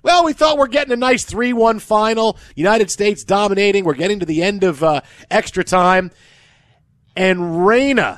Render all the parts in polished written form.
Well, we thought we're getting a nice 3-1 final. United States dominating. We're getting to the end of extra time. And Reyna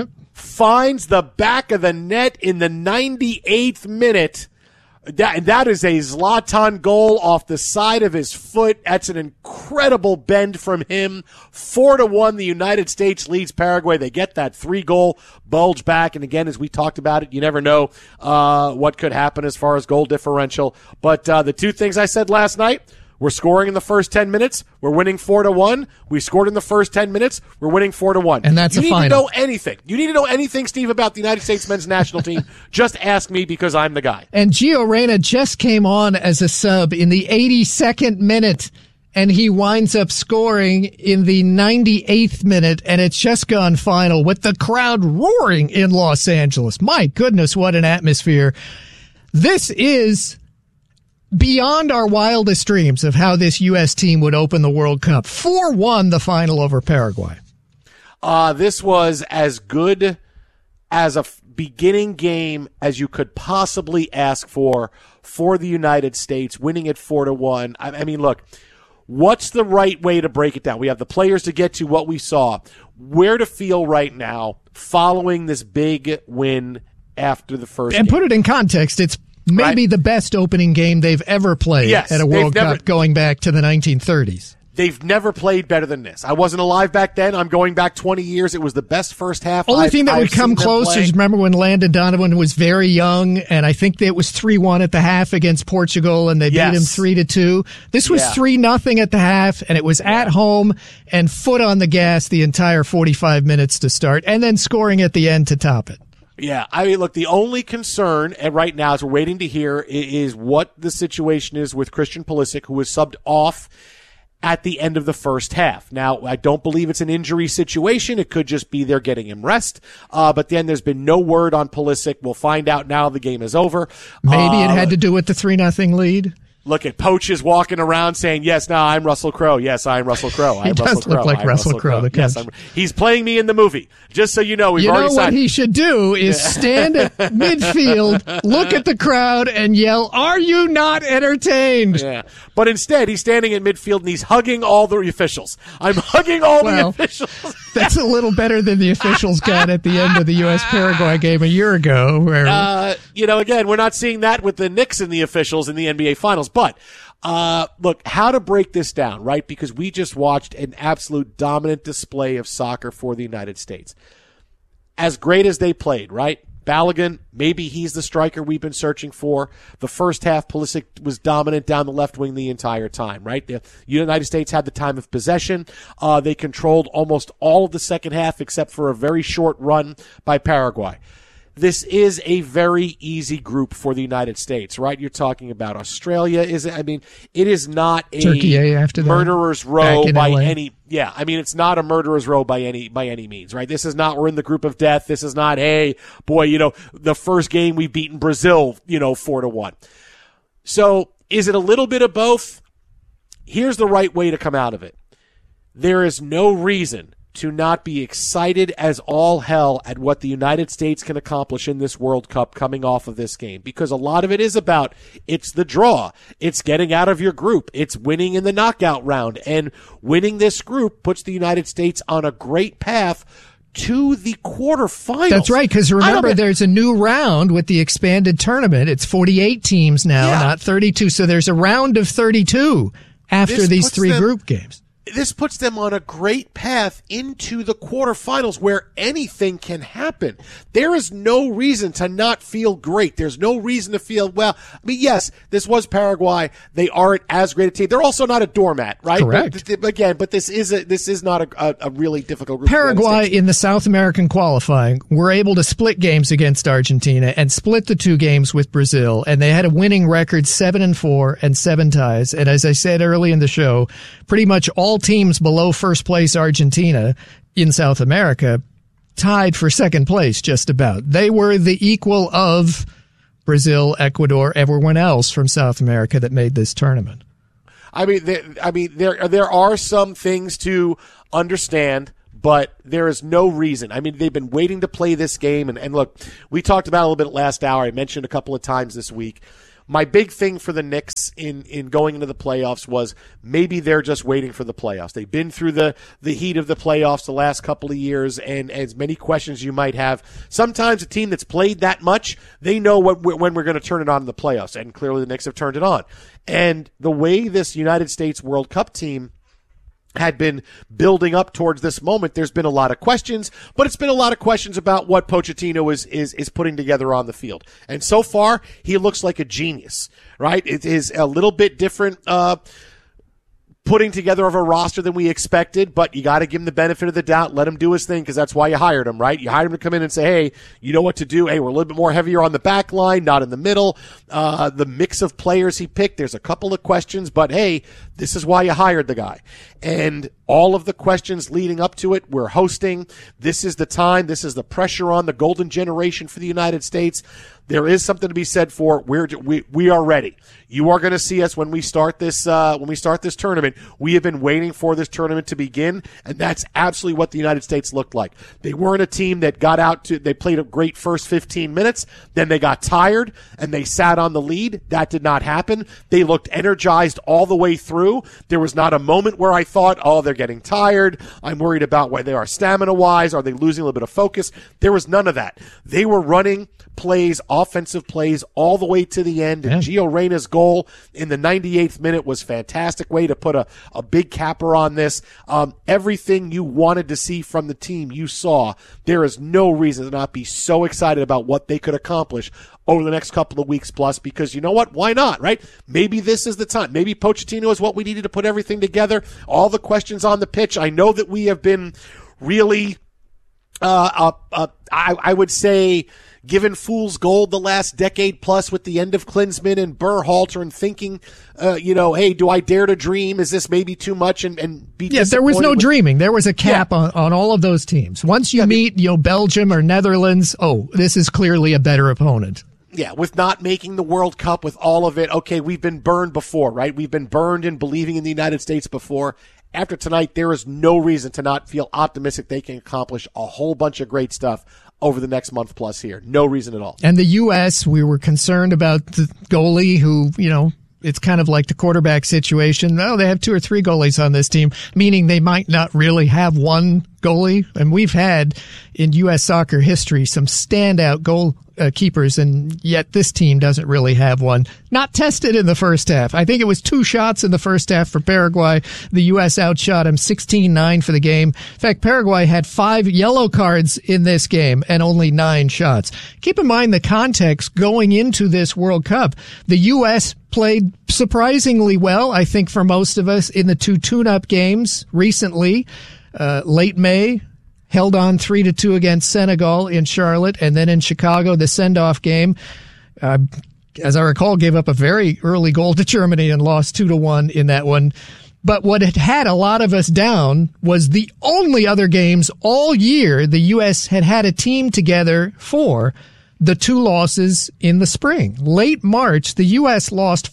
finds the back of the net in the 98th minute. That is a Zlatan goal off the side of his foot. That's an incredible bend from him. 4-1, the United States leads Paraguay. They get that 3-goal bulge back. And again, as we talked about it, you never know what could happen as far as goal differential. But the two things I said last night, we're scoring in the first 10 minutes. We're winning 4-1. We scored in the first 10 minutes. We're winning 4-1. And that's a final. You need to know anything. You need to know anything, Steve, about the United States men's national team. Just ask me because I'm the guy. And Gio Reyna just came on as a sub in the 82nd minute, and he winds up scoring in the 98th minute, and it's just gone final with the crowd roaring in Los Angeles. My goodness, what an atmosphere. This is beyond our wildest dreams of how this U.S. team would open the World Cup. 4-1 the final over Paraguay. This was as good as a beginning game as you could possibly ask for the United States, winning it 4-1. I mean, look, what's the right way to break it down? We have the players to get to what we saw. Where to feel right now following this big win after the first And game. put it in context, it's maybe the best opening game they've ever played at a World Cup going back to the 1930s. They've never played better than this. I wasn't alive back then. I'm going back 20 years. It was the best first half. Only thing that would come close is remember when Landon Donovan was very young, and I think it was 3-1 at the half against Portugal, and they beat him 3-2. This was 3-0 at the half, and it was at home and foot on the gas the entire 45 minutes to start, and then scoring at the end to top it. Yeah, I mean, look, the only concern right now as we're waiting to hear is what the situation is with Christian Pulisic, who was subbed off at the end of the first half. Now, I don't believe it's an injury situation. It could just be they're getting him rest. But then there's been no word on Pulisic. We'll find out now the game is over. Maybe it had to do with the 3-0 lead. Look at Poach is walking around saying, yes, no, I'm Russell Crowe. Yes, I'm Russell Crowe. He does look like Russell Crowe, the coach. Yes, he's playing me in the movie. Just so you know, we've already signed. What he should do is stand at midfield, look at the crowd, and yell, "Are you not entertained?" Yeah. But instead, he's standing in midfield and he's hugging all the officials. I'm hugging all the officials. That's a little better than the officials got at the end of the U.S.-Paraguay game a year ago. Where, again, we're not seeing that with the Knicks and the officials in the NBA Finals. But look, how to break this down, right? Because we just watched an absolute dominant display of soccer for the United States. As great as they played, right? Balogun, maybe he's the striker we've been searching for. The first half, Pulisic was dominant down the left wing the entire time, right? The United States had the time of possession. They controlled almost all of the second half except for a very short run by Paraguay. This is a very easy group for the United States, right? You're talking about Australia. It is not a Turkey after that, murderer's row by LA. It's not a murderer's row by any means, right? This is not, we're in the group of death. This is not, hey, boy, the first game we've beaten Brazil, 4-1. So is it a little bit of both? Here's the right way to come out of it. There is no reason to not be excited as all hell at what the United States can accomplish in this World Cup coming off of this game, because a lot of it is about, it's the draw, it's getting out of your group, it's winning in the knockout round, and winning this group puts the United States on a great path to the quarterfinals. That's right, because remember, there's a new round with the expanded tournament. It's 48 teams now, not 32, so there's a round of 32 after these three group games. This puts them on a great path into the quarterfinals where anything can happen. There is no reason to not feel great. There's no reason to feel, yes, this was Paraguay. They aren't as great a team. They're also not a doormat, right? Correct. But this is not a really difficult group. Paraguay in the South American qualifying were able to split games against Argentina and split the two games with Brazil, and they had a winning record 7-4 and 7 ties. And as I said early in the show, pretty much all teams below first place Argentina in South America tied for second place just about. They were the equal of Brazil, Ecuador, everyone else from South America that made this tournament. There are some things to understand, but there is no reason. They've been waiting to play this game. And look, we talked about it a little bit last hour. I mentioned a couple of times this week. my big thing for the Knicks in going into the playoffs was maybe they're just waiting for the playoffs. They've been through the heat of the playoffs the last couple of years, and as many questions you might have, sometimes a team that's played that much, they know when we're going to turn it on in the playoffs, and clearly the Knicks have turned it on. And the way this United States World Cup team had been building up towards this moment, there's been a lot of questions, but it's been a lot of questions about what Pochettino is putting together on the field. And so far, he looks like a genius, right? It is a little bit different putting together of a roster than we expected, but you got to give him the benefit of the doubt, let him do his thing, because that's why you hired him, right? You hired him to come in and say, hey, you know what to do. Hey, we're a little bit more heavier on the back line, not in the middle. The mix of players he picked, there's a couple of questions, but hey, this is why you hired the guy. And all of the questions leading up to it, we're hosting. This is the time. This is the pressure on the golden generation for the United States. There is something to be said for we are ready. You are going to see us when we start this tournament. We have been waiting for this tournament to begin, and that's absolutely what the United States looked like. They weren't a team that they played a great first 15 minutes, then they got tired and they sat on the lead. That did not happen. They looked energized all the way through. There was not a moment where I thought, oh, they're getting tired. I'm worried about where they are stamina-wise. Are they losing a little bit of focus? There was none of that. They were running plays, offensive plays, all the way to the end. And Gio Reyna's goal in the 98th minute was a fantastic way to put a big capper on this. Everything you wanted to see from the team, you saw. There is no reason to not be so excited about what they could accomplish over the next couple of weeks plus, because you know what? Why not, right? Maybe this is the time. Maybe Pochettino is what we needed to put everything together. All the questions on the pitch. I know that we have been really, I would say, given fool's gold the last decade plus with the end of Klinsmann and Berhalter, and thinking, hey, do I dare to dream? Is this maybe too much? And be yes, there was no dreaming. There was a cap on all of those teams. Once you meet, Belgium or Netherlands, this is clearly a better opponent. Yeah, with not making the World Cup, with all of it. Okay, we've been burned before, right? We've been burned in believing in the United States before. After tonight, there is no reason to not feel optimistic they can accomplish a whole bunch of great stuff over the next month plus here. No reason at all. And the U.S., we were concerned about the goalie who, it's kind of like the quarterback situation. Oh, they have 2 or 3 goalies on this team, meaning they might not really have one goalie. And we've had in U.S. soccer history some standout goal keepers, and yet this team doesn't really have one. Not tested in the first half. I think it was 2 shots in the first half for Paraguay. The U.S. outshot him 16-9 for the game. In fact, Paraguay had 5 yellow cards in this game and only 9 shots. Keep in mind the context going into this World Cup. The U.S. played surprisingly well, I think, for most of us in the 2 tune-up games recently. Late May, held on 3-2 against Senegal in Charlotte, and then in Chicago, the send-off game, as I recall, gave up a very early goal to Germany and lost 2-1 in that one. But what had a lot of us down was the only other games all year the U.S. had a team together for the 2 losses in the spring. Late March, the U.S. lost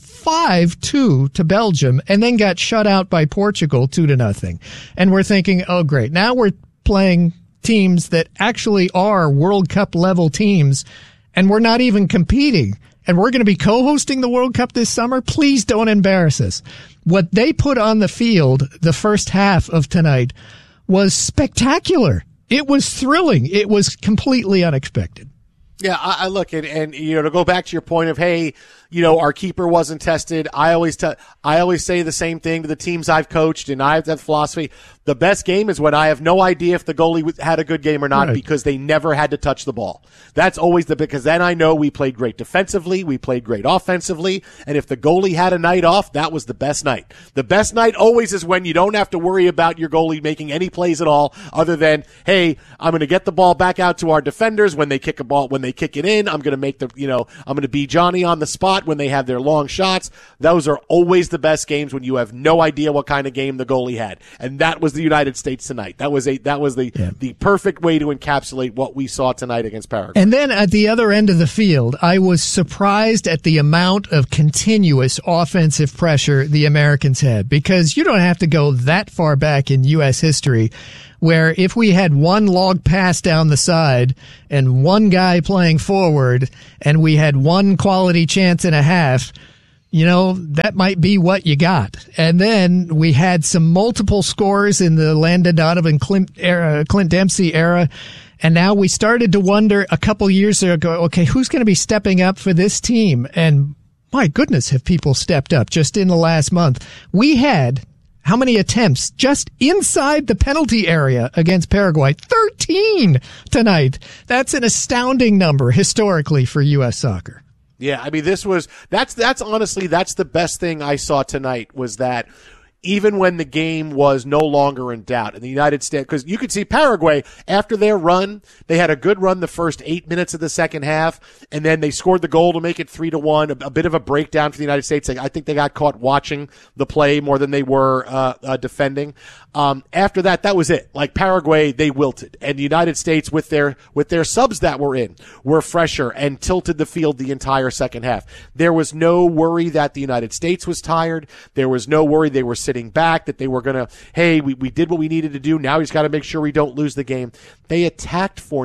5-2 to Belgium and then got shut out by Portugal 2-0. And we're thinking, oh, great. Now we're playing teams that actually are World Cup level teams, and we're not even competing. And we're going to be co-hosting the World Cup this summer. Please don't embarrass us. What they put on the field the first half of tonight was spectacular. It was thrilling. It was completely unexpected. Yeah, I look at, and to go back to your point of, hey, our keeper wasn't tested. I always say the same thing to the teams I've coached, and I have that philosophy. The best game is when I have no idea if the goalie had a good game or not, because they never had to touch the ball. That's always because then I know we played great defensively, we played great offensively, and if the goalie had a night off, that was the best night. The best night always is when you don't have to worry about your goalie making any plays at all, other than, hey, I'm going to get the ball back out to our defenders when they kick it in. I'm going to make I'm going to be Johnny on the spot when they have their long shots. Those are always the best games when you have no idea what kind of game the goalie had. And that was the United States tonight. That was the perfect way to encapsulate what we saw tonight against Paraguay. And then at the other end of the field, I was surprised at the amount of continuous offensive pressure the Americans had, because you don't have to go that far back in U.S. history where if we had one log pass down the side and one guy playing forward and we had one quality chance and a half, that might be what you got. And then we had some multiple scores in the Landon Donovan Clint Dempsey era. And now we started to wonder a couple years ago, okay, who's going to be stepping up for this team? And my goodness, have people stepped up just in the last month. We had how many attempts just inside the penalty area against Paraguay? 13 tonight. That's an astounding number historically for U.S. soccer. Yeah, I mean, that's honestly, that's the best thing I saw tonight, was that even when the game was no longer in doubt in the United States, because you could see Paraguay, after their run, they had a good run the first 8 minutes of the second half, and then they scored the goal to make it 3-1, a bit of a breakdown for the United States. I think they got caught watching the play more than they were defending. After that was it. Like Paraguay, they wilted, and the United States with their subs that were in were fresher and tilted the field the entire second half. There was no worry that the United States was tired. There was no worry they were sitting back, that they were going to, hey, we did what we needed to do. Now he's got to make sure we don't lose the game. They attacked for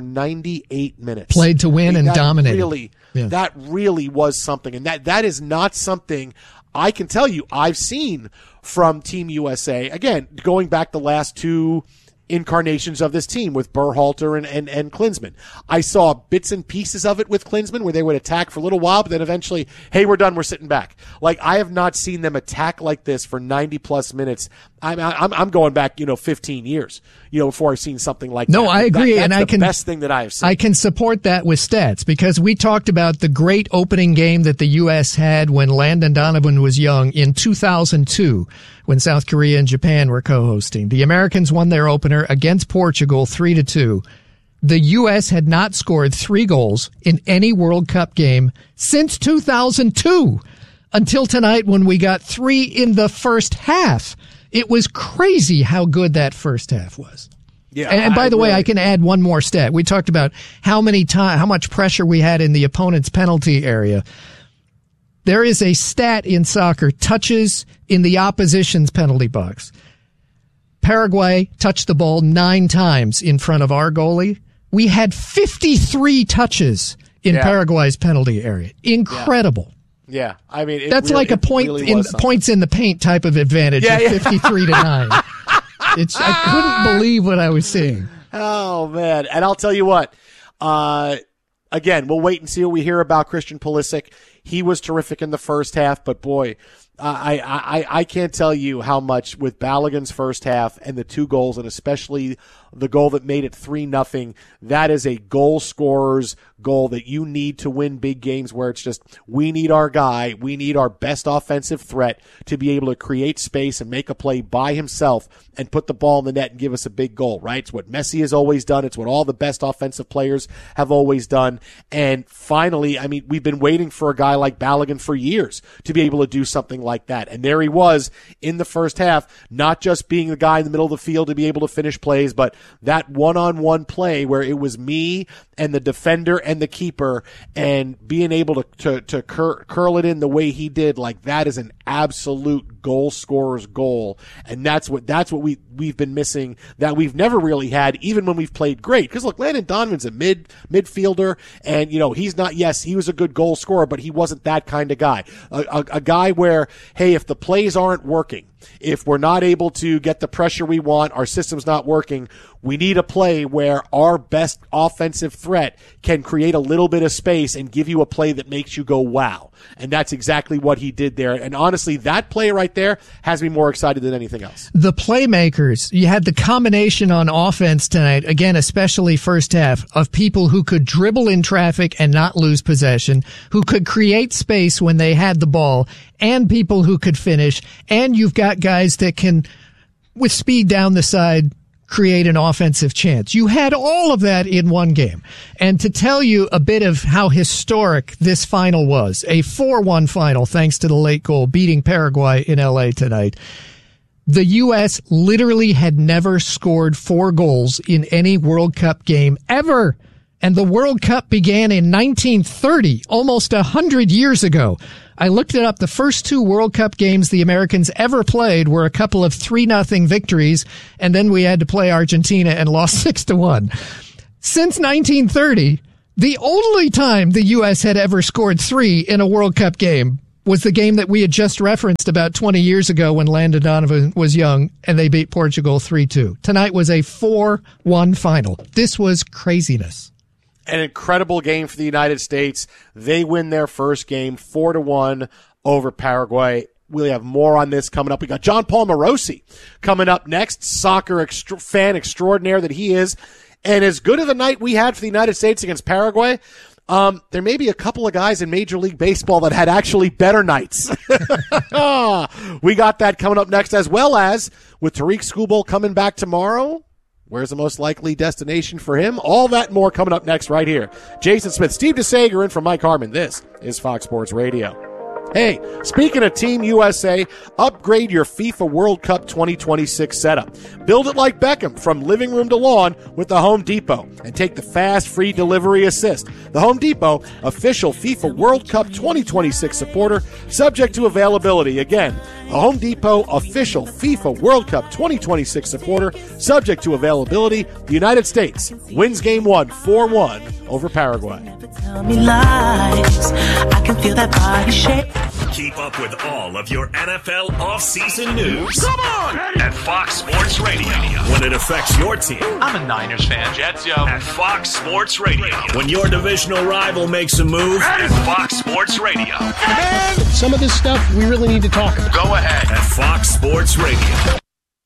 98 minutes. Played to win and dominated. That really was something. And that is not something I can tell you I've seen from Team USA. Again, going back the last two incarnations of this team with Berhalter and Klinsmann. I saw bits and pieces of it with Klinsmann where they would attack for a little while, but then eventually, hey, we're done, we're sitting back. Like, I have not seen them attack like this for 90 plus minutes. I'm going back, 15 years, before I've seen something like that. No, I agree. That's and the best thing that I have seen. I can support that with stats, because we talked about the great opening game that the U.S. had when Landon Donovan was young in 2002, when South Korea and Japan were co-hosting. The Americans won their opener against Portugal 3-2. The U.S. had not scored 3 goals in any World Cup game since 2002, until tonight when we got 3 in the first half. It was crazy how good that first half was. Yeah, and by the way, I can add one more stat. We talked about how much pressure we had in the opponent's penalty area. There is a stat in soccer, touches in the opposition's penalty box. Paraguay touched the ball 9 times in front of our goalie. We had 53 touches in Paraguay's penalty area. Incredible. Yeah, I mean, that's really, like a points in the paint type of advantage of 53-9. I couldn't believe what I was seeing. Oh man! And I'll tell you what. Again, we'll wait and see what we hear about Christian Pulisic. He was terrific in the first half, but boy, I can't tell you how much with Balogun's first half and the 2 goals, and especially the goal that made it 3-0. That is a goal scorer's goal that you need to win big games, where it's just, we need our guy, we need our best offensive threat to be able to create space and make a play by himself and put the ball in the net and give us a big goal, right? It's what Messi has always done. It's what all the best offensive players have always done. And finally, I mean, we've been waiting for a guy like Balogun for years to be able to do something like that. And there he was in the first half, not just being the guy in the middle of the field to be able to finish plays, but that one-on-one play where it was me and the defender and the keeper, and being able to curl it in the way he did, like, that is an absolute goal scorer's goal. And that's what we've been missing, that we've never really had, even when we've played great. Because look, Landon Donovan's a midfielder, and he's not, yes, he was a good goal scorer, but he wasn't that kind of guy. A guy where, hey, if the plays aren't working, if we're not able to get the pressure we want, our system's not working, we need a play where our best offensive threat can create a little bit of space and give you a play that makes you go, wow. And that's exactly what he did there. And honestly, that play right there has me more excited than anything else. The playmakers, you had the combination on offense tonight, again, especially first half, of people who could dribble in traffic and not lose possession, who could create space when they had the ball, and people who could finish. And you've got guys that can, with speed down the side, create an offensive chance. You had all of that in one game. And to tell you a bit of how historic this final was, a 4-1 final thanks to the late goal, beating Paraguay in LA tonight. The U.S. literally had never scored 4 goals in any World Cup game ever. And the World Cup began in 1930, almost 100 years ago. I looked it up. The first 2 World Cup games the Americans ever played were a couple of 3-0 victories, and then we had to play Argentina and lost 6-1. Since 1930, the only time the U.S. had ever scored 3 in a World Cup game was the game that we had just referenced about 20 years ago when Landon Donovan was young, and they beat Portugal 3-2. Tonight was a 4-1 final. This was craziness. An incredible game for the United States. They win their first game 4-1 over Paraguay. We'll have more on this coming up. We got John Paul Morosi coming up next, soccer fan extraordinaire that he is. And as good of a night we had for the United States against Paraguay, there may be a couple of guys in Major League Baseball that had actually better nights. We got that coming up next, as well as with Tariq Skubal coming back tomorrow. Where's the most likely destination for him? All that and more coming up next right here. Jason Smith, Steve DeSager in for Mike Harmon. This is Fox Sports Radio. Hey, speaking of Team USA, upgrade your FIFA World Cup 2026 setup. Build it like Beckham from living room to lawn with the Home Depot and take the fast, free delivery assist. The Home Depot, official FIFA World Cup 2026 supporter, subject to availability. Again, the Home Depot, official FIFA World Cup 2026 supporter, subject to availability. The United States wins Game 1, 4-1 over Paraguay. Tell me lies. I can feel that body shake. Keep up with all of your NFL offseason news. Come on! At Fox Sports Radio. When it affects your team. I'm a Niners fan. Jets, yo. At Fox Sports Radio. When your divisional rival makes a move. At Fox Sports Radio. And some of this stuff we really need to talk about. Go ahead. At Fox Sports Radio.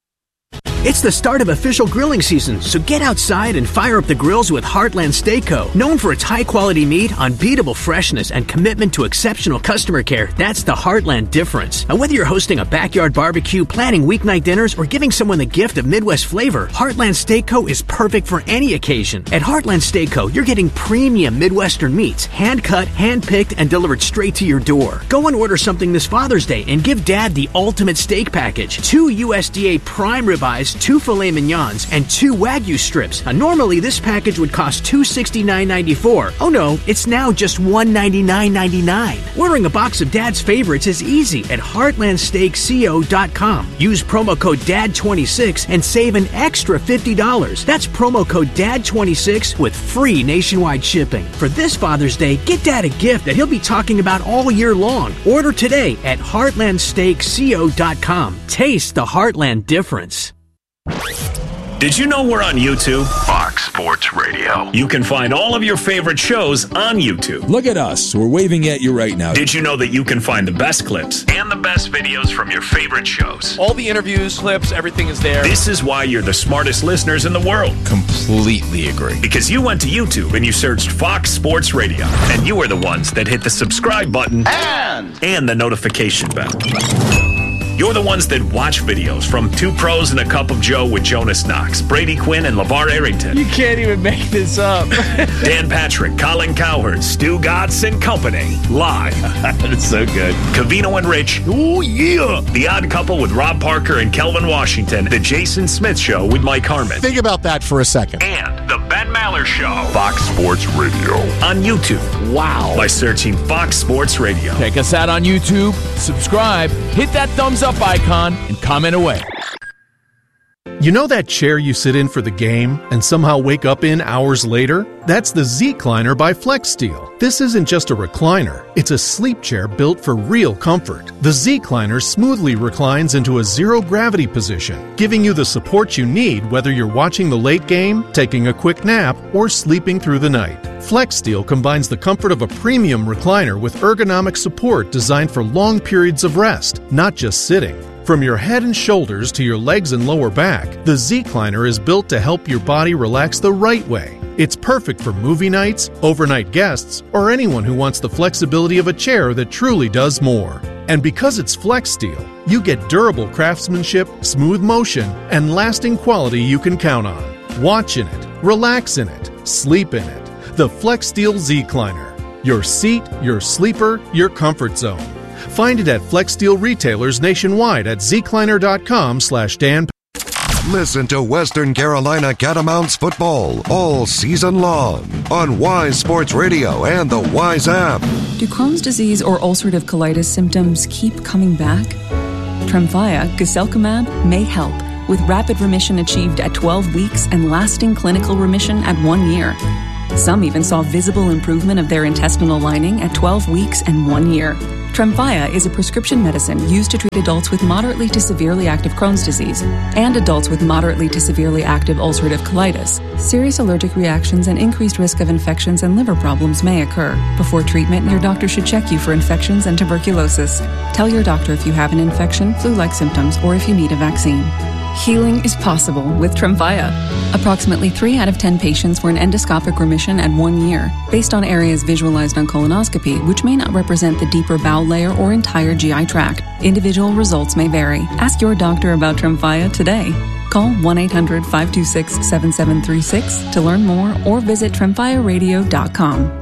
It's the start of official grilling season, so get outside and fire up the grills with Heartland Steakco. Known for its high-quality meat, unbeatable freshness, and commitment to exceptional customer care, that's the Heartland difference. Now, whether you're hosting a backyard barbecue, planning weeknight dinners, or giving someone the gift of Midwest flavor, Heartland Steakco is perfect for any occasion. At Heartland Steakco, you're getting premium Midwestern meats, hand-cut, hand-picked, and delivered straight to your door. Go and order something this Father's Day and give Dad the ultimate steak package. 2 USDA prime ribeyes, 2 filet mignons, and 2 Wagyu strips. Now, normally this package would cost $269.94. Oh no, it's now just $199.99. Ordering a box of Dad's favorites is easy at heartlandsteakco.com. Use promo code DAD26 and save an extra $50. That's promo code DAD26 with free nationwide shipping. For this Father's Day, get Dad a gift that he'll be talking about all year long. Order today at heartlandsteakco.com. Taste the Heartland difference. Did you know we're on YouTube? Fox Sports Radio. You can find all of your favorite shows on YouTube. Look at us. We're waving at you right now. Did you know that you can find the best clips and the best videos from your favorite shows? All the interviews, clips, everything is there. This is why you're the smartest listeners in the world. Completely agree. Because you went to YouTube and you searched Fox Sports Radio. And you are the ones that hit the subscribe button and the notification bell. You're the ones that watch videos from Two Pros and a Cup of Joe with Jonas Knox, Brady Quinn, and LeVar Arrington. You can't even make this up. Dan Patrick, Colin Cowherd, Stu Gatz and Company. Live. That's so good. Covino and Rich. Oh, yeah. The Odd Couple with Rob Parker and Kelvin Washington. The Jason Smith Show with Mike Harmon. Think about that for a second. And The Ben Maller Show. Fox Sports Radio. On YouTube. Wow. By searching Fox Sports Radio. Check us out on YouTube. Subscribe. Hit that thumbs up icon and comment away. You know that chair you sit in for the game and somehow wake up in hours later? That's the Z-Cliner by FlexSteel. This isn't just a recliner, it's a sleep chair built for real comfort. The Z-Cliner smoothly reclines into a zero-gravity position, giving you the support you need whether you're watching the late game, taking a quick nap, or sleeping through the night. FlexSteel combines the comfort of a premium recliner with ergonomic support designed for long periods of rest, not just sitting. From your head and shoulders to your legs and lower back, the Z-Cliner is built to help your body relax the right way. It's perfect for movie nights, overnight guests, or anyone who wants the flexibility of a chair that truly does more. And because it's FlexSteel, you get durable craftsmanship, smooth motion, and lasting quality you can count on. Watch in it, relax in it, sleep in it. The FlexSteel Z-Cliner. Your seat, your sleeper, your comfort zone. Find it at FlexSteel retailers nationwide at zcliner.com/Dan. Listen to Western Carolina Catamounts football all season long on Wise Sports Radio and the Wise app. Do Crohn's disease or ulcerative colitis symptoms keep coming back? Tremfya, guselkumab, may help, with rapid remission achieved at 12 weeks and lasting clinical remission at 1 year. Some even saw visible improvement of their intestinal lining at 12 weeks and 1 year. Tremfya is a prescription medicine used to treat adults with moderately to severely active Crohn's disease and adults with moderately to severely active ulcerative colitis. Serious allergic reactions and increased risk of infections and liver problems may occur. Before treatment, your doctor should check you for infections and tuberculosis. Tell your doctor if you have an infection, flu-like symptoms, or if you need a vaccine. Healing is possible with Tremfya. Approximately 3 out of 10 patients were in endoscopic remission at 1 year, based on areas visualized on colonoscopy, which may not represent the deeper bowel layer or entire GI tract. Individual results may vary. Ask your doctor about Tremfya today. Call 1-800-526-7736 to learn more or visit tremfyaradio.com.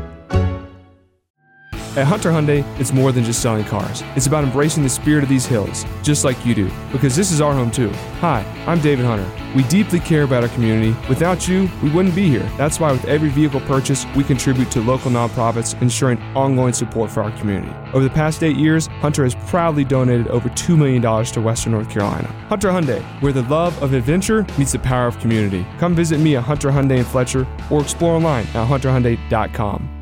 At Hunter Hyundai, it's more than just selling cars. It's about embracing the spirit of these hills, just like you do, because this is our home too. Hi, I'm David Hunter. We deeply care about our community. Without you, we wouldn't be here. That's why with every vehicle purchase, we contribute to local nonprofits, ensuring ongoing support for our community. Over the past 8 years, Hunter has proudly donated over $2 million to Western North Carolina. Hunter Hyundai, where the love of adventure meets the power of community. Come visit me at Hunter Hyundai in Fletcher or explore online at hunterhyundai.com.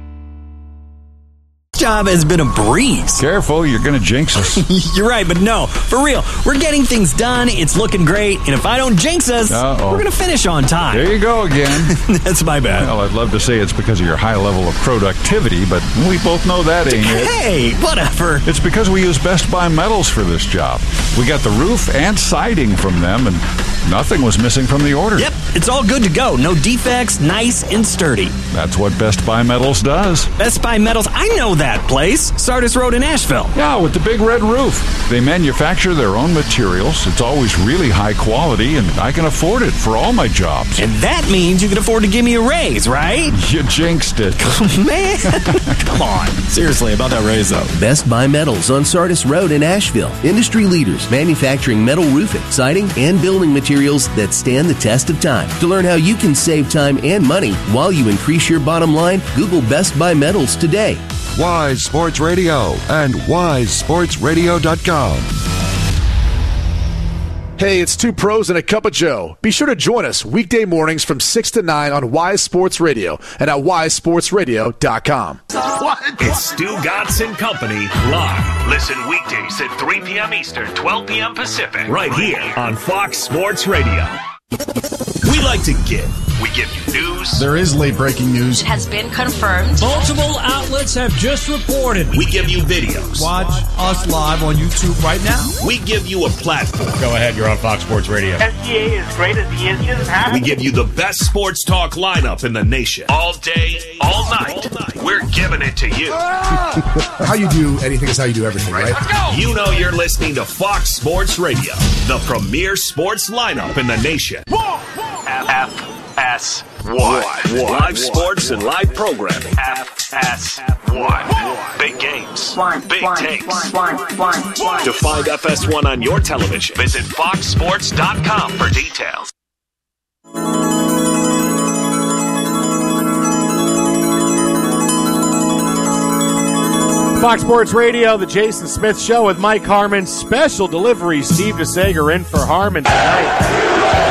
Job has been a breeze. Careful, you're going to jinx us. You're right, but no, for real, we're getting things done, it's looking great, and if I don't jinx us, we're going to finish on time. There you go again. That's my bad. Well, I'd love to say it's because of your high level of productivity, but we both know that ain't it. Hey, whatever. It's because we use Best Buy Metals for this job. We got the roof and siding from them, and nothing was missing from the order. Yep, it's all good to go. No defects, nice and sturdy. That's what Best Buy Metals does. Best Buy Metals, I know that place. Sardis Road in Asheville. Yeah, with the big red roof. They manufacture their own materials. It's always really high quality, and I can afford it for all my jobs. And that means you can afford to give me a raise, right? You jinxed it. Man, come on. Seriously, about that raise, though. Best Buy Metals on Sardis Road in Asheville. Industry leaders manufacturing metal roofing, siding, and building materials that stand the test of time. To learn how you can save time and money while you increase your bottom line, Google Best Buy Metals today. Wise Sports Radio and wisesportsradio.com. Hey, it's two pros and a cup of Joe. Be sure to join us weekday mornings from 6 to 9 on Wise Sports Radio and at wisesportsradio.com. What? It's Stu Gatz and Company live. Listen weekdays at 3 p.m. Eastern, 12 p.m. Pacific. Right here on Fox Sports Radio. We like to give. We give you news. There is late breaking news. It has been confirmed. Multiple outlets have just reported. We give you videos. Watch us live on YouTube right now. We give you a platform. Go ahead, you're on Fox Sports Radio. SGA is great as the engine. We give you the best sports talk lineup in the nation. All day, all night. We're giving it to you. How you do anything is how you do everything, right? Let's go. You know you're listening to Fox Sports Radio, the premier sports lineup in the nation. FS1. Live sports and live programming. FS1. Big games. Big takes. To find FS1 on your television, visit foxsports.com for details. Fox Sports Radio, the Jason Smith Show with Mike Harmon. Special delivery, Steve DeSager in for Harmon tonight.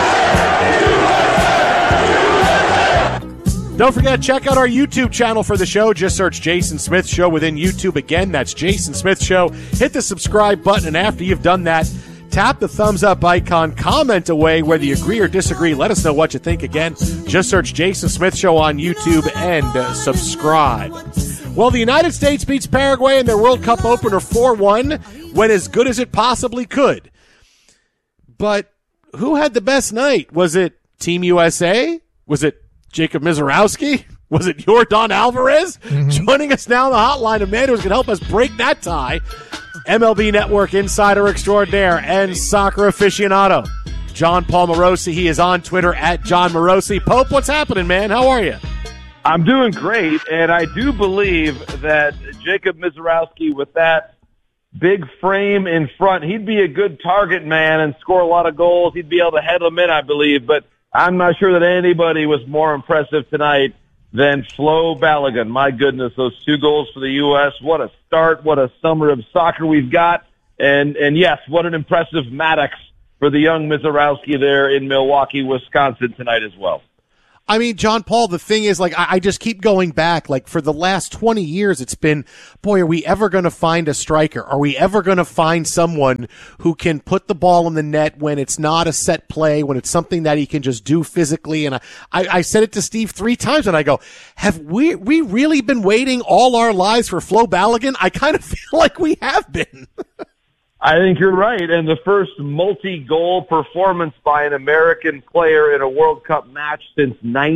Don't forget, check out our YouTube channel for the show. Just search Jason Smith Show within YouTube. Again, that's Jason Smith Show. Hit the subscribe button, and after you've done that, tap the thumbs up icon, comment away whether you agree or disagree. Let us know what you think. Again, just search Jason Smith Show on YouTube and subscribe. Well, the United States beats Paraguay in their World Cup opener 4-1, went as good as it possibly could. But who had the best night? Was it Team USA? Was it Jacob Mizorowski? Was it Yordan Alvarez? Joining us now on the hotline, a man who's going to help us break that tie, MLB Network insider extraordinaire and soccer aficionado, John Paul Morosi. He is on Twitter at John Morosi. Pope, what's happening, man? How are you? I'm doing great, and I do believe that Jacob Mizorowski, with that big frame in front. He'd be a good target man and score a lot of goals. He'd be able to head them in, I believe. But I'm not sure that anybody was more impressive tonight than Flo Balogun. My goodness, those 2 goals for the U.S. What a start. What a summer of soccer we've got. And yes, what an impressive Maddox for the young Mizorowski there in Milwaukee, Wisconsin tonight as well. I mean, John Paul, the thing is, like, I just keep going back. Like, for the last 20 years, it's been, boy, are we ever going to find a striker? Are we ever going to find someone who can put the ball in the net when it's not a set play, when it's something that he can just do physically? And I said it to Steve 3 times, and I go, have we really been waiting all our lives for Flo Balogun? I kind of feel like we have been. I think you're right. And the first multi-goal performance by an American player in a World Cup match since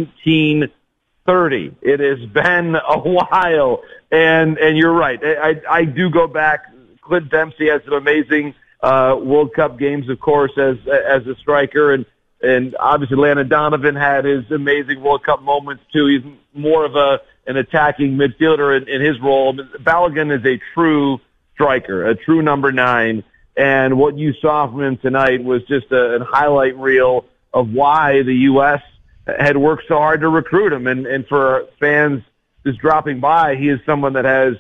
1930. It has been a while. And you're right. I do go back. Clint Dempsey has some amazing World Cup games, of course, as a striker. And obviously Landon Donovan had his amazing World Cup moments, too. He's more of an attacking midfielder in his role. Balogun is a true striker, a true number 9, and what you saw from him tonight was just a highlight reel of why the U.S. had worked so hard to recruit him. And for fans just dropping by, he is someone that has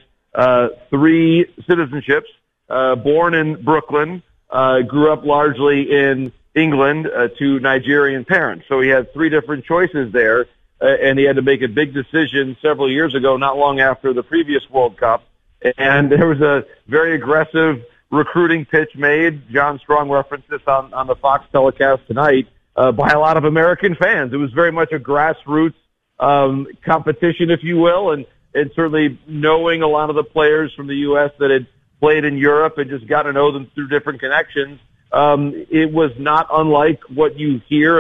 3 citizenships, born in Brooklyn, grew up largely in England to Nigerian parents. So he had 3 different choices there, and he had to make a big decision several years ago, not long after the previous World Cup. And there was a very aggressive recruiting pitch made. John Strong referenced this on the Fox telecast tonight by a lot of American fans. It was very much a grassroots competition, if you will, and certainly knowing a lot of the players from the U.S. that had played in Europe and just got to know them through different connections. It was not unlike what you hear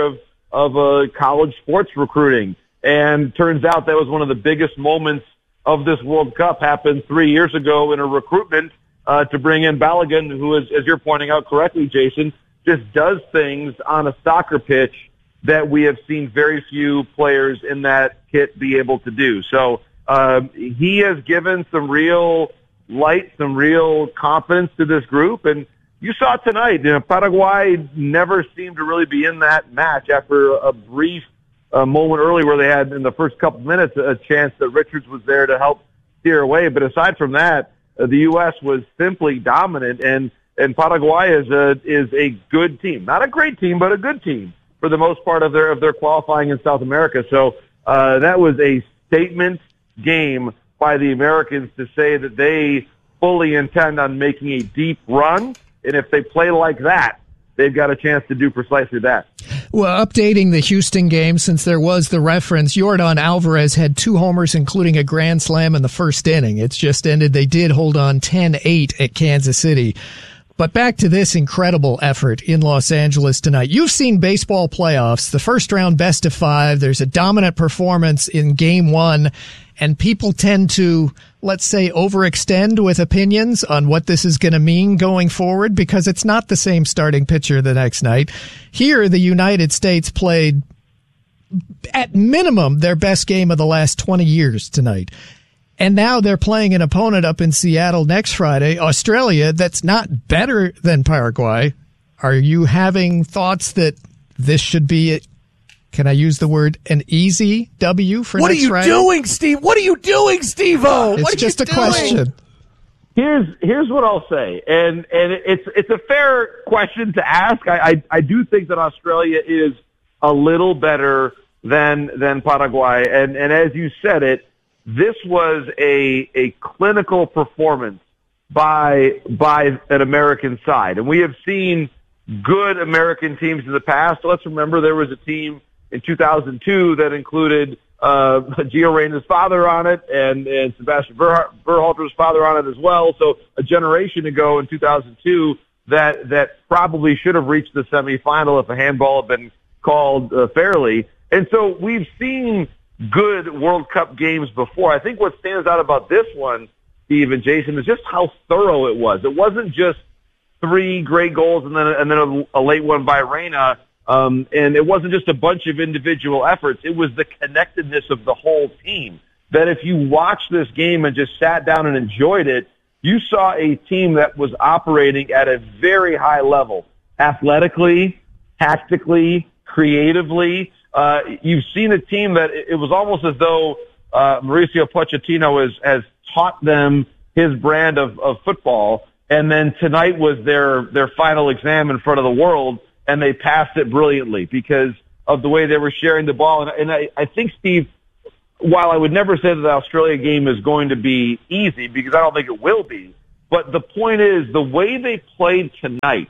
of college sports recruiting. And turns out that was one of the biggest moments of this World Cup. Happened 3 years ago in a recruitment to bring in Balogun, who is, as you're pointing out correctly, Jason, just does things on a soccer pitch that we have seen very few players in that kit be able to do. So he has given some real light, some real confidence to this group. And you saw tonight, Paraguay never seemed to really be in that match after a brief moment early where they had in the first couple minutes a chance that Richards was there to help steer away. But aside from that, the U.S. was simply dominant, and Paraguay is a good team, not a great team, but a good team for the most part of their qualifying in South America. So that was a statement game by the Americans to say that they fully intend on making a deep run, and if they play like that, they've got a chance to do precisely that. Well, updating the Houston game, since there was the reference, Yordan Alvarez had 2 homers, including a grand slam in the first inning. It's just ended. They did hold on 10-8 at Kansas City. But back to this incredible effort in Los Angeles tonight. You've seen baseball playoffs, the first round best of 5. There's a dominant performance in game 1, and people tend to, let's say, overextend with opinions on what this is going to mean going forward because it's not the same starting pitcher the next night. Here, the United States played, at minimum, their best game of the last 20 years tonight. And now they're playing an opponent up in Seattle next Friday, Australia, that's not better than Paraguay. Are you having thoughts that this should be, can I use the word, an easy W for next Friday? What are you doing, Steve? What are you doing, Steve-O? It's just a question. Here's what I'll say, and it's a fair question to ask. I do think that Australia is a little better than Paraguay, and as you said it, this was a clinical performance by an American side. And we have seen good American teams in the past. Let's remember there was a team in 2002 that included Gio Reyna's father on it and Sebastian Berhalter's father on it as well. So a generation ago in 2002 that probably should have reached the semifinal if a handball had been called fairly. And so we've seen good World Cup games before. I think what stands out about this one, Steve and Jason, is just how thorough it was. It wasn't just 3 great goals and then a late one by Reyna, and it wasn't just a bunch of individual efforts. It was the connectedness of the whole team. That if you watched this game and just sat down and enjoyed it, you saw a team that was operating at a very high level, athletically, tactically, creatively. You've seen a team that it was almost as though Mauricio Pochettino has taught them his brand of football, and then tonight was their final exam in front of the world, and they passed it brilliantly because of the way they were sharing the ball. And I think, Steve, while I would never say that the Australia game is going to be easy, because I don't think it will be, but the point is the way they played tonight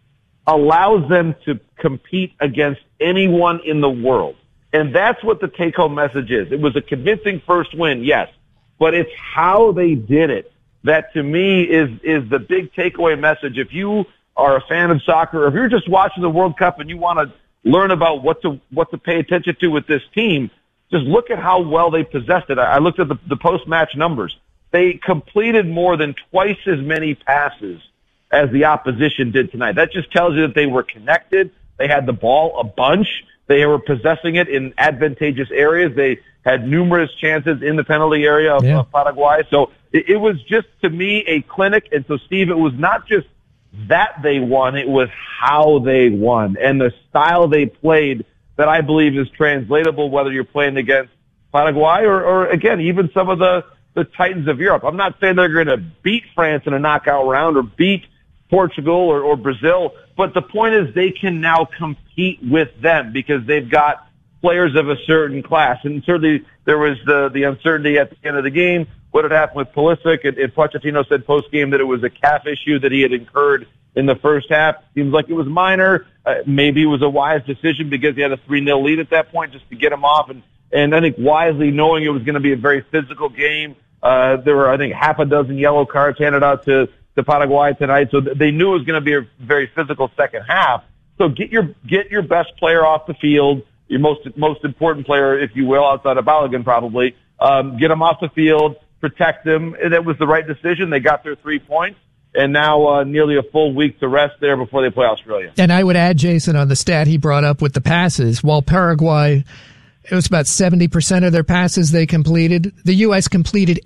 allows them to compete against anyone in the world. And that's what the take-home message is. It was a convincing first win, yes, but it's how they did it that, to me, is the big takeaway message. If you are a fan of soccer, or if you're just watching the World Cup and you want to learn about what to pay attention to with this team, just look at how well they possessed it. I looked at the post-match numbers. They completed more than twice as many passes as the opposition did tonight. That just tells you that they were connected. They had the ball a bunch. They were possessing it in advantageous areas. They had numerous chances in the penalty area of Paraguay. So it was just, to me, a clinic. And so, Steve, it was not just that they won. It was how they won and the style they played that I believe is translatable whether you're playing against Paraguay or again, even some of the Titans of Europe. I'm not saying they're going to beat France in a knockout round or beat Portugal or Brazil, but the point is they can now compete with them because they've got players of a certain class. And certainly there was the uncertainty at the end of the game. What had happened with Pulisic, and Pochettino said post-game that it was a calf issue that he had incurred in the first half. Seems like it was minor. Maybe it was a wise decision because he had a 3-0 lead at that point just to get him off. And I think wisely knowing it was going to be a very physical game. There were, I think, half a dozen yellow cards handed out to Paraguay tonight. So they knew it was going to be a very physical second half. So get your best player off the field, your most important player, if you will, outside of Balogun probably. Get him off the field, protect him. And it was the right decision. They got their 3 points. And now nearly a full week to rest there before they play Australia. And I would add, Jason, on the stat he brought up with the passes, while Paraguay, it was about 70% of their passes they completed, the U.S. completed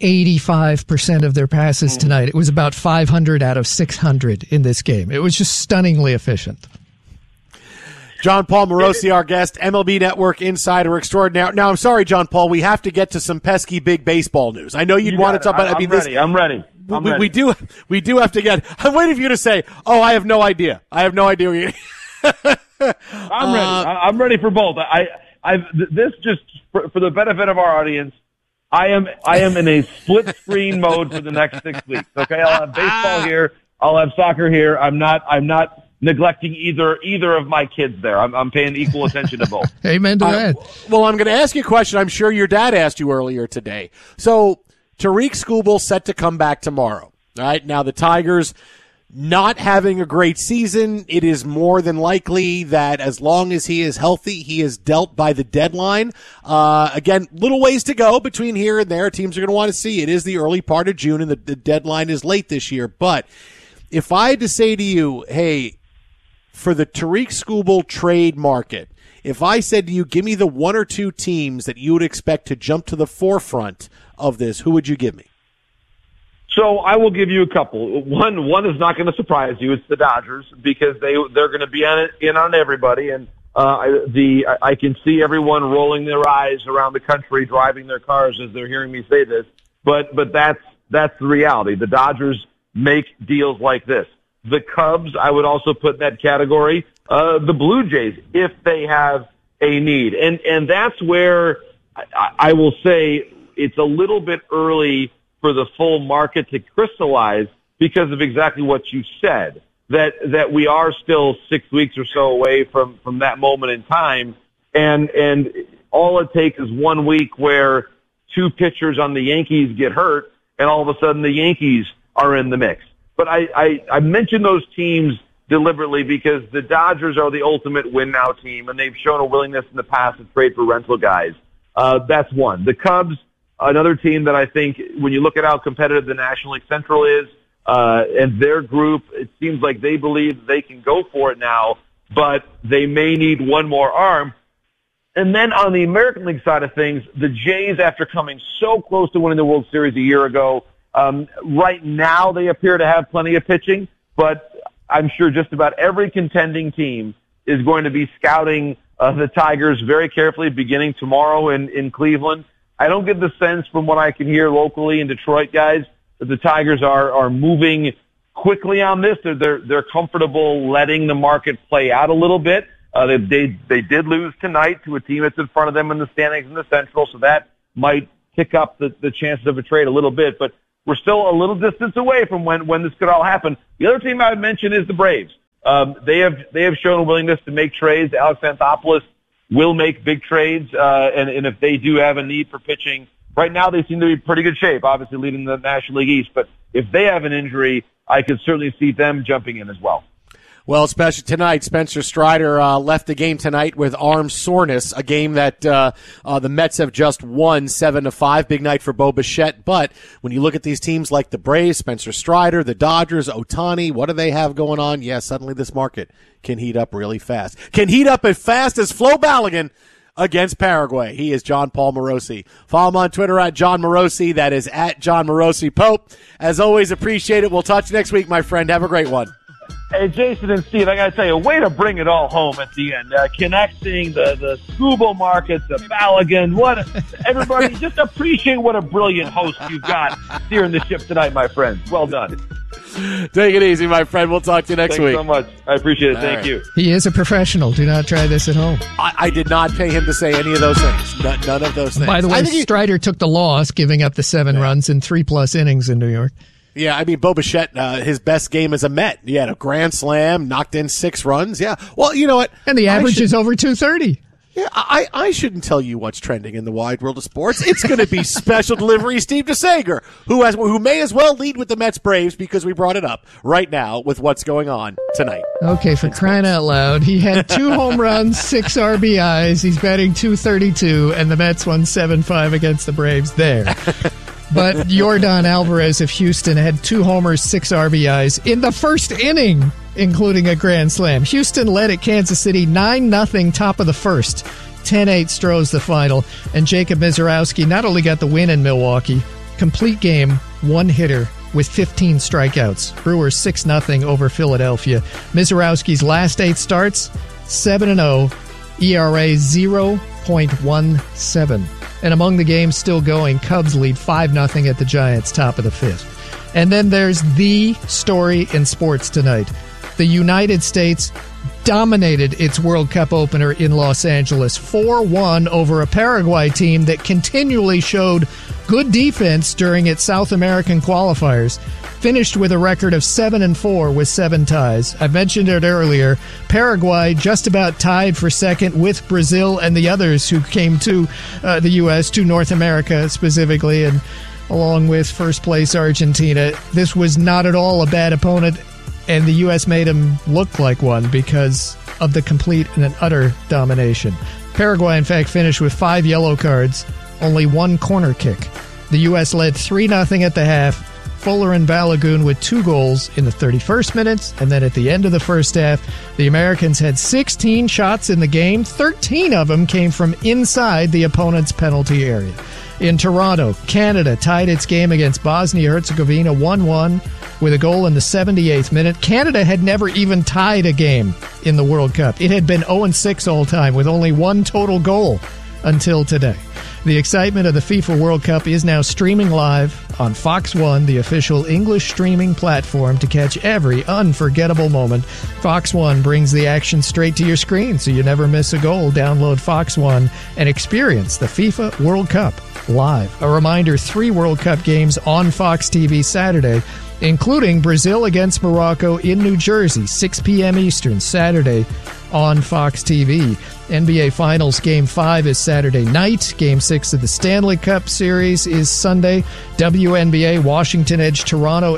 85% of their passes tonight. It was about 500 out of 600 in this game. It was just stunningly efficient. John Paul Morosi, our guest, MLB Network insider extraordinaire. Now, I'm sorry, John Paul, we have to get to some pesky big baseball news. I know you'd want to talk about it. I'm ready. We do have to get. I'm waiting for you to say, "Oh, I have no idea. I have no idea." I'm ready. I'm ready for both. This just for the benefit of our audience. I am in a split screen mode for the next 6 weeks. Okay, I'll have baseball here. I'll have soccer here. I'm not neglecting either of my kids there. I'm paying equal attention to both. Amen to that. Well, I'm going to ask you a question I'm sure your dad asked you earlier today. So, Tariq Skubal set to come back tomorrow. All right, now the Tigers not having a great season, it is more than likely that as long as he is healthy, he is dealt by the deadline. Again, little ways to go between here and there. Teams are going to want to see. It is the early part of June, and the deadline is late this year. But if I had to say to you, hey, for the Tariq Skubal trade market, if I said to you, give me the one or two teams that you would expect to jump to the forefront of this, who would you give me? So I will give you a couple. One is not going to surprise you. It's the Dodgers because they're going to be in on everybody, and I can see everyone rolling their eyes around the country, driving their cars as they're hearing me say this. But that's the reality. The Dodgers make deals like this. The Cubs, I would also put in that category. The Blue Jays, if they have a need, and that's where I will say it's a little bit early for the full market to crystallize because of exactly what you said, that we are still 6 weeks or so away from that moment in time. And all it takes is 1 week where two pitchers on the Yankees get hurt and all of a sudden the Yankees are in the mix. But I mention those teams deliberately because the Dodgers are the ultimate win now team and they've shown a willingness in the past to trade for rental guys. That's one. The Cubs, another team that I think when you look at how competitive the National League Central is, and their group, it seems like they believe they can go for it now, but they may need one more arm. And then on the American League side of things, the Jays, after coming so close to winning the World Series a year ago, Right now, they appear to have plenty of pitching, but I'm sure just about every contending team is going to be scouting the Tigers very carefully beginning tomorrow in Cleveland. I don't get the sense from what I can hear locally in Detroit, guys, that the Tigers are moving quickly on this. They're comfortable letting the market play out a little bit. They did lose tonight to a team that's in front of them in the standings in the Central, so that might tick up the chances of a trade a little bit. But we're still a little distance away from when this could all happen. The other team I would mention is the Braves. They have shown a willingness to make trades. Alex Anthopoulos will make big trades, and if they do have a need for pitching, right now they seem to be in pretty good shape, obviously leading the National League East. But if they have an injury, I could certainly see them jumping in as well. Well, especially tonight, Spencer Strider left the game tonight with arm soreness, a game that the Mets have just won 7-5. Big night for Bo Bichette. But when you look at these teams like the Braves, Spencer Strider, the Dodgers, Ohtani, what do they have going on? Yeah, suddenly this market can heat up really fast. Can heat up as fast as Flo Balogun against Paraguay. He is John Paul Morosi. Follow him on Twitter at John Morosi. That is at John Morosi Pope. As always, appreciate it. We'll talk to you next week, my friend. Have a great one. Hey, Jason and Steve, I got to tell you, way to bring it all home at the end. Connecting the Scooble markets, the Balogun, everybody, just appreciate what a brilliant host you've got steering the ship tonight, my friend. Well done. Take it easy, my friend. We'll talk to you next week. Thanks so much. I appreciate it. All Thank right. you. He is a professional. Do not try this at home. I did not pay him to say any of those things. None of those things. By the way, Strider took the loss, giving up the 7 runs in 3+ innings in New York. Yeah, I mean, Bo Bichette, his best game as a Met. He had a grand slam, knocked in 6 runs. Yeah. Well, you know what? And the average is over 230. Yeah, I shouldn't tell you what's trending in the wide world of sports. It's going to be special delivery Steve DeSager, who may as well lead with the Mets Braves because we brought it up right now with what's going on tonight. Okay, for crying out loud. He had 2 home runs, 6 RBIs. He's batting .232, and the Mets won 7-5 against the Braves there. But Yordan Alvarez of Houston had 2 homers, 6 RBIs in the first inning, including a grand slam. Houston led at Kansas City 9-0 top of the first. 10-8 Stros the final. And Jacob Misiorowski not only got the win in Milwaukee, complete game, 1 hitter with 15 strikeouts. Brewers 6-0 over Philadelphia. Misiorowski's last 8 starts, 7-0, ERA 0.17. And among the games still going, Cubs lead 5-0 at the Giants, top of the 5th. And then there's the story in sports tonight. The United States dominated its World Cup opener in Los Angeles, 4-1 over a Paraguay team that continually showed good defense during its South American qualifiers. Finished with a record of 7-4 with 7 ties. I mentioned it earlier. Paraguay just about tied for second with Brazil and the others who came to the U.S., to North America specifically, and along with first place Argentina. This was not at all a bad opponent, and the U.S. made them look like one because of the complete and utter domination. Paraguay, in fact, finished with 5 yellow cards, only 1 corner kick. The U.S. led 3-0 at the half. Fuller and Balogun with 2 goals in the 31st minutes, and then at the end of the first half, the Americans had 16 shots in the game. 13 of them came from inside the opponent's penalty area. In Toronto, Canada tied its game against Bosnia-Herzegovina 1-1 with a goal in the 78th minute. Canada had never even tied a game in the World Cup. It had been 0-6 all time with only 1 total goal until today. The excitement of the FIFA World Cup is now streaming live on Fox One, the official English streaming platform to catch every unforgettable moment. Fox One brings the action straight to your screen so you never miss a goal. Download Fox One and experience the FIFA World Cup live. A reminder, 3 World Cup games on Fox TV Saturday, including Brazil against Morocco in New Jersey, 6 p.m. Eastern, Saturday on Fox TV. NBA Finals Game 5 is Saturday night. Game 6 of the Stanley Cup Series is Sunday. WNBA, Washington edged Toronto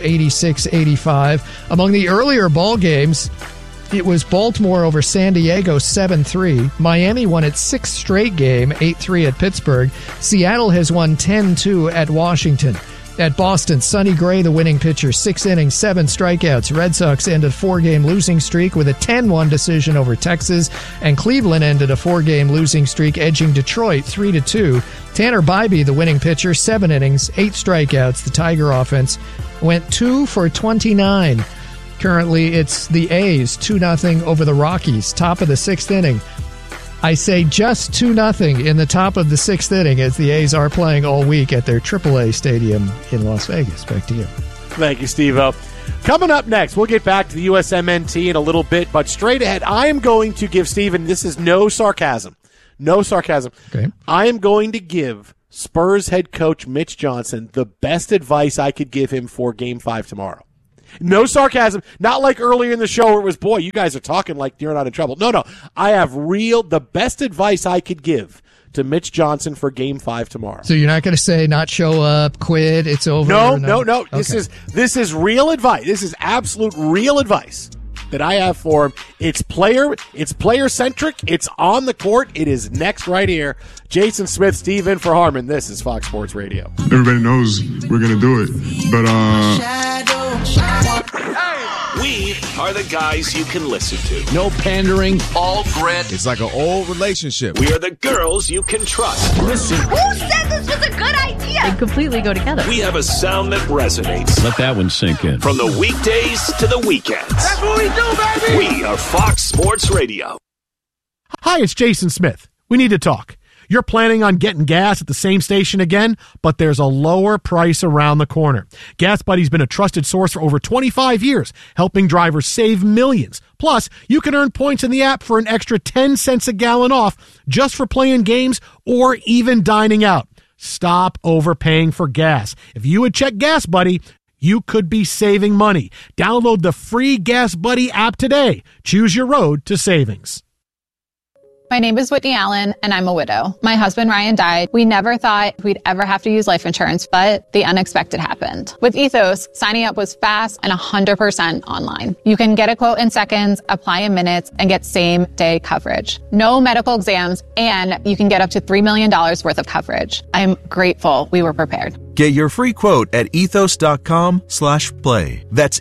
86-85. Among the earlier ball games, it was Baltimore over San Diego 7-3. Miami won its 6th straight game, 8-3 at Pittsburgh. Seattle has won 10-2 at Washington. At Boston, Sonny Gray, the winning pitcher, 6 innings, 7 strikeouts. Red Sox ended a 4-game losing streak with a 10-1 decision over Texas, and Cleveland ended a 4-game losing streak, edging Detroit 3-2. Tanner Bybee, the winning pitcher, 7 innings, 8 strikeouts. The Tiger offense went 2 for 29. Currently, it's the A's 2-0 over the Rockies, top of the 6th inning. I say just 2-0 in the top of the 6th inning, as the A's are playing all week at their AAA stadium in Las Vegas. Back to you. Thank you, Steve-O. Coming up next, we'll get back to the USMNT in a little bit, but straight ahead, I am going to give Steven, this is no sarcasm. No sarcasm. Okay. I am going to give Spurs head coach Mitch Johnson the best advice I could give him for Game 5 tomorrow. No sarcasm. Not like earlier in the show where it was, boy, you guys are talking like you're not in trouble. No. I have the best advice I could give to Mitch Johnson for Game 5 tomorrow. So you're not going to say not show up, quit, it's over? No. Okay. This is real advice. This is absolute real advice that I have for him. It's player centric. It's on the court. It is next right here. Jason Smith, Steve in for Harmon. This is Fox Sports Radio. Everybody knows we're going to do it, but we are the guys you can listen to. No pandering. All grit. It's like an old relationship. We are the girls you can trust. Listen. Who said this was a good idea? They completely go together. We have a sound that resonates. Let that one sink in. From the weekdays to the weekends. That's what we do, baby! We are Fox Sports Radio. Hi, it's Jason Smith. We need to talk. You're planning on getting gas at the same station again, but there's a lower price around the corner. Gas Buddy's been a trusted source for over 25 years, helping drivers save millions. Plus, you can earn points in the app for an extra 10 cents a gallon off just for playing games or even dining out. Stop overpaying for gas. If you would check Gas Buddy, you could be saving money. Download the free Gas Buddy app today. Choose your road to savings. My name is Whitney Allen, and I'm a widow. My husband, Ryan, died. We never thought we'd ever have to use life insurance, but the unexpected happened. With Ethos, signing up was fast and 100% online. You can get a quote in seconds, apply in minutes, and get same-day coverage. No medical exams, and you can get up to $3 million worth of coverage. I'm grateful we were prepared. Get your free quote at ethos.com/play. That's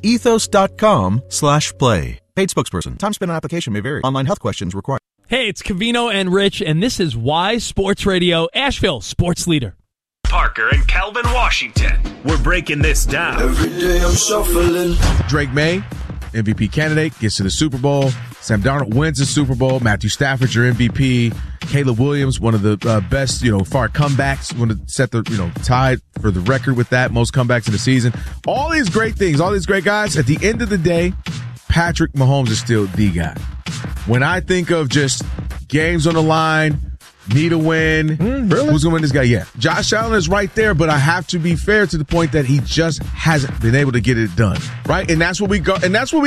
ethos.com/play. Paid spokesperson. Time spent on application may vary. Online health questions required. Hey, it's Covino and Rich, and this is Wise Sports Radio, Asheville Sports Leader. Parker and Calvin Washington. We're breaking this down. Every day I'm shuffling. Drake May, MVP candidate, gets to the Super Bowl. Sam Darnold wins the Super Bowl. Matthew Stafford, your MVP. Caleb Williams, one of the best, far comebacks. Want to set the, tied for the record with that, most comebacks in the season. All these great things, all these great guys. At the end of the day, Patrick Mahomes is still the guy. When I think of just games on the line, need a win, really? Who's going to win this guy? Yeah. Josh Allen is right there, but I have to be fair to the point that he just hasn't been able to get it done, right? And that's what we go. And that's what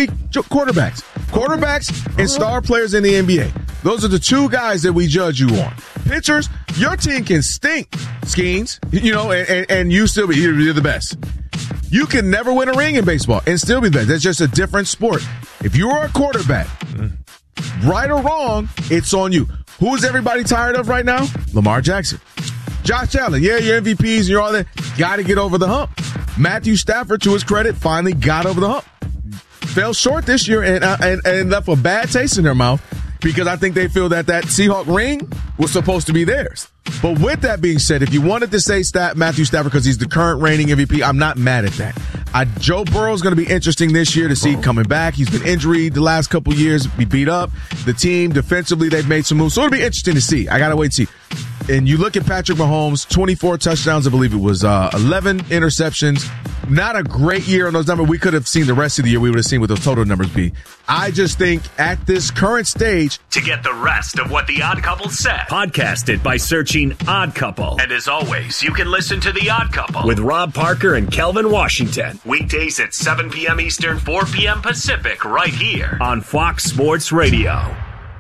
quarterbacks and star players in the NBA. Those are the two guys that we judge you on. Pitchers, your team can stink, Skeens, and you still be you're the best. You can never win a ring in baseball and still be the best. That's just a different sport. If you're a quarterback, right or wrong, it's on you. Who's everybody tired of right now? Lamar Jackson. Josh Allen, yeah, your MVPs and you're all that. Got to get over the hump. Matthew Stafford, to his credit, finally got over the hump. Fell short this year and left a bad taste in their mouth because I think they feel that Seahawk ring was supposed to be theirs. But with that being said, if you wanted to say Matthew Stafford because he's the current reigning MVP, I'm not mad at that. Joe Burrow's going to be interesting this year to see coming back. He's been injured the last couple years, be beat up. The team, defensively, they've made some moves. So it'll be interesting to see. I got to wait to see. And you look at Patrick Mahomes, 24 touchdowns, I believe it was 11 interceptions. Not a great year on those numbers. We could have seen the rest of the year. We would have seen what those total numbers be. I just think at this current stage. To get the rest of what The Odd Couple said, podcast it by searching Odd Couple. And as always, you can listen to The Odd Couple with Rob Parker and Kelvin Washington. Weekdays at 7 p.m. Eastern, 4 p.m. Pacific, right here on Fox Sports Radio.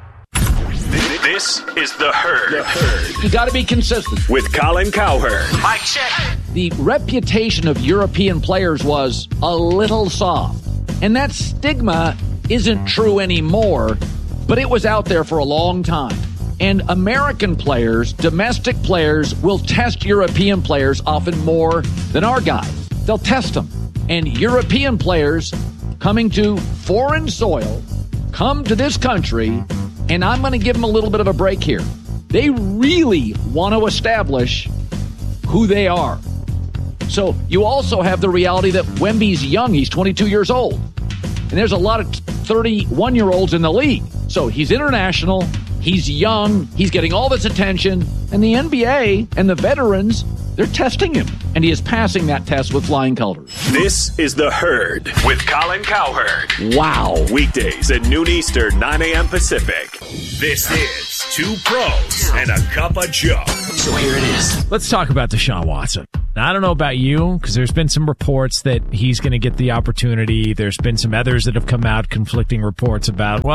This is The Herd. You got to be consistent. With Colin Cowherd. Mic check. The reputation of European players was a little soft. And that stigma isn't true anymore, but it was out there for a long time. And American players, domestic players, will test European players often more than our guys. They'll test them. And European players coming to foreign soil come to this country, and I'm going to give them a little bit of a break here. They really want to establish who they are. So you also have the reality that Wemby's young. He's 22 years old. And there's a lot of 31-year-olds in the league. So he's international. He's young. He's getting all this attention. And the NBA and the veterans, they're testing him. And he is passing that test with flying colors. This is The Herd with Colin Cowherd. Wow. Weekdays at noon Eastern, 9 a.m. Pacific. This is Two Pros and a Cup of Joe. So here it is. Let's talk about Deshaun Watson. Now, I don't know about you, because there's been some reports that he's going to get the opportunity. There's been some others that have come out, conflicting reports about,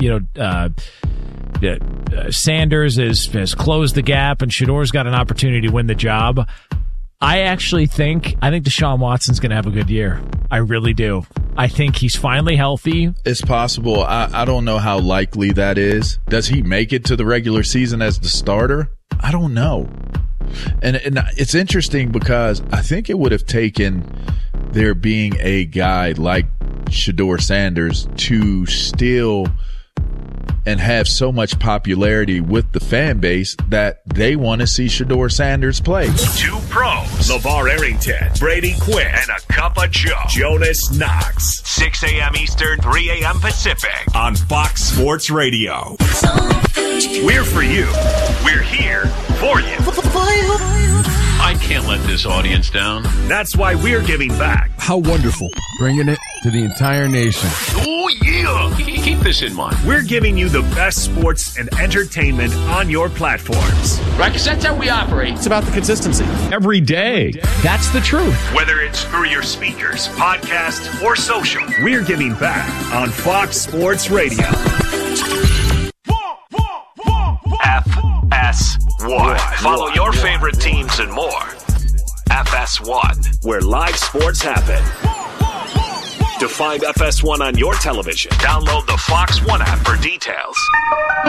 Sanders has closed the gap and Shadour's got an opportunity to win the job. I think Deshaun Watson's going to have a good year. I really do. I think he's finally healthy. It's possible. I don't know how likely that is. Does he make it to the regular season as the starter? I don't know. And it's interesting because I think it would have taken there being a guy like Shedeur Sanders to still and have so much popularity with the fan base that they want to see Shedeur Sanders play. Two Pros, LeVar Arrington, Brady Quinn, and a Cup of Joe, Jonas Knox. 6 a.m. Eastern, 3 a.m. Pacific on Fox Sports Radio. We're for you. We're here for you. I can't let this audience down. That's why we're giving back. How wonderful. Bringing it to the entire nation. Oh, yeah. Keep this in mind. We're giving you the best sports and entertainment on your platforms. Right, because that's how we operate. It's about the consistency. Every day. That's the truth. Whether it's through your speakers, podcast, or social, we're giving back on Fox Sports Radio. FS1. Follow your favorite teams and more. FS1, where live sports happen. To find FS1 on your television, download the Fox One app for details.